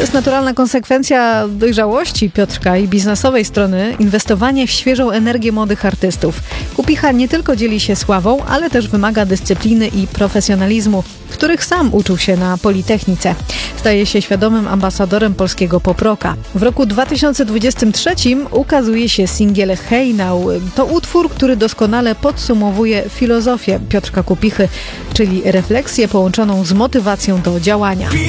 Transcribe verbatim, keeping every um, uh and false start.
jest naturalna konsekwencja dojrzałości Piotrka i biznesowej strony inwestowanie w świeżą energię młodych artystów. Kupicha nie tylko dzieli się sławą, ale też wymaga dyscypliny i profesjonalizmu, których sam uczył się na Politechnice. Staje się świadomym ambasadorem polskiego pop-rocka. W roku dwa tysiące dwudziestym trzecim ukazuje się singiel Hey Now. To utwór, który doskonale podsumowuje filozofię Piotrka Kupichy, czyli refleksję połączoną z motywacją do działania.